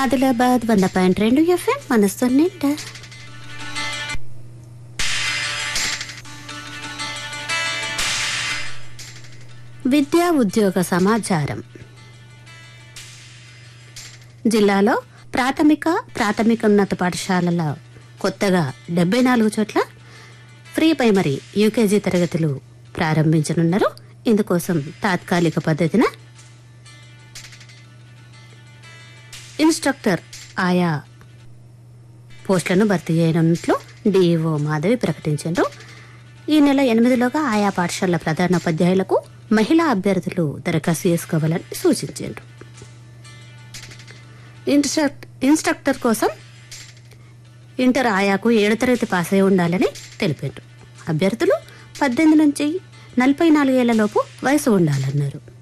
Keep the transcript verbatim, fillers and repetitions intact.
ఆదిలాబాద్ వంద పాయింట్ రెండు ఎఫ్ఎం మనస్సు నిండా. విద్యా ఉద్యోగ సమాచారం. జిల్లాలో ప్రాథమిక ప్రాథమికోన్నత పాఠశాలల కొత్తగా డెబ్బై నాలుగు చోట్ల ప్రీ ప్రైమరీ యూకేజీ తరగతులు ప్రారంభించనున్నారు. ఇందుకోసం తాత్కాలిక పద్ధతిన ఇన్స్ట్రక్టర్ ఆయా పోస్టులను భర్తీ చేయనున్నట్లు డిఈఓ మాధవి ప్రకటించారు. ఈ నెల ఎనిమిదిలోగా ఆయా పాఠశాలల ప్రధానోపాధ్యాయులకు మహిళా అభ్యర్థులు దరఖాస్తు చేసుకోవాలని సూచించారు. ఇన్స్ట్రక్టర్ కోసం ఇంటర్ ఆయాకు ఏడు తరగతి పాస్ అయి ఉండాలని తెలిపారు. అభ్యర్థులు పద్దెనిమిది నుంచి నలభై నాలుగేళ్ల లోపు వయసు ఉండాలన్నారు.